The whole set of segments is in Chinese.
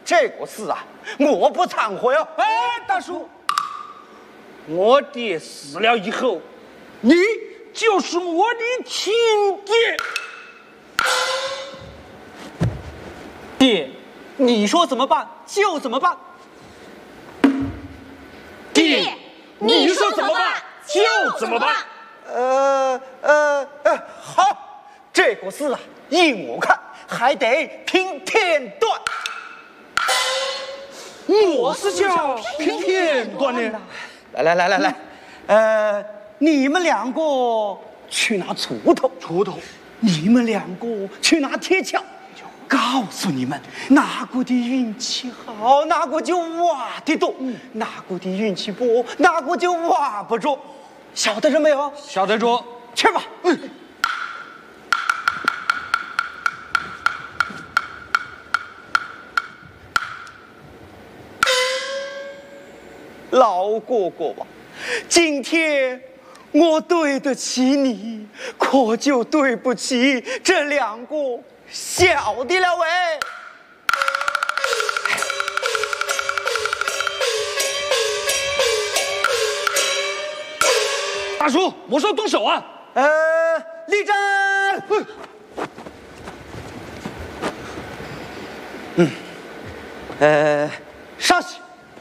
这个事啊，我不忏悔哦。 哎，大叔，我爹死了以后，你就是我的亲爹。 爹，你说怎么办就怎么办。 爹，你说怎么办就怎么办。 好，这个事啊，依我看还得拼片段。 我是叫拼片段的。 来，你们两个去拿锄头，你们两个去拿铁锹。告诉你们，哪个的运气好，哪个就挖得多；哪个的运气不，哪个就挖不着。晓得着没有？ 晓得着。 去吧。老哥哥吧，今天我对得起你，可就对不起这两个小的了喂。 大叔，我说动手啊！ 立正。稍息。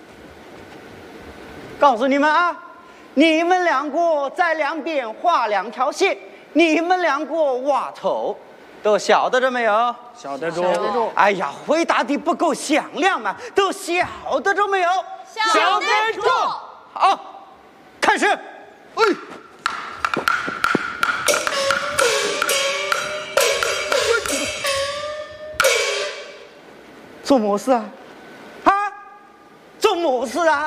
告诉你们啊，你们两个在两边画2条线，你们两个挖头，都晓得着没有？ 晓得着。 哎呀，回答的不够响亮嘛，都晓得着没有？ 晓得着。 好，开始。做么事啊？做么事啊？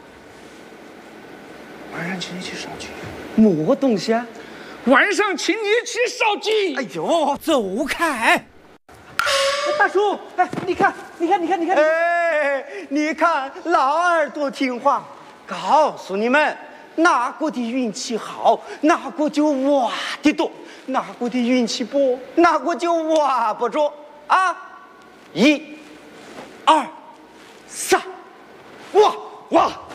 晚上请你去烧鸡。 么东西啊？ 晚上请你去烧鸡。 哎呦，走开！大叔，哎，你看，哎，你看，老二多听话。告诉你们，哪个的运气好，哪个就挖得多；哪个的运气不，哪个就挖不着啊！1、2、3，挖！